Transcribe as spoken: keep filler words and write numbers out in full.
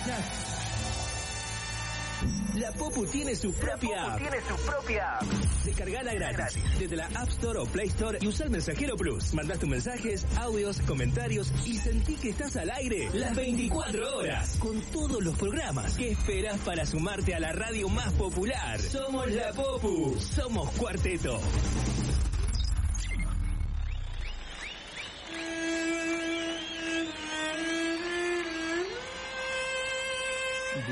La Popu tiene su propia app. tiene su propia app. Descargala gratis desde la App Store o Play Store y usa el Mensajero Plus. Mandá tus mensajes, audios, comentarios y sentí que estás al aire las veinticuatro horas con todos los programas. ¿Qué esperás para sumarte a la radio más popular? Somos la Popu. Somos Cuarteto.